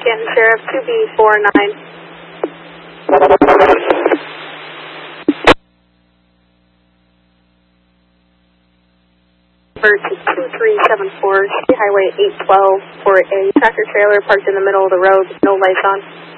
Canton Sheriff, 2B49. To 2374 State Highway 812 for a tractor trailer parked in the middle of the road, no lights on.